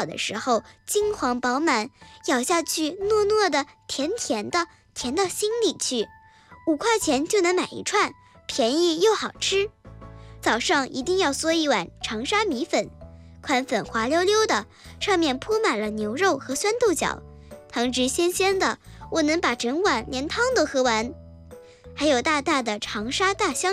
好的时候金黄饱满，咬下去糯糯的、甜甜的，甜到心里去。5块钱就能买一串，便宜又好吃。早上一定要嗦一碗长沙米粉，宽粉滑溜溜的，上面铺满了牛肉和酸豆角，汤汁鲜鲜的，我能把整碗连汤都喝完。还有大大的长沙大香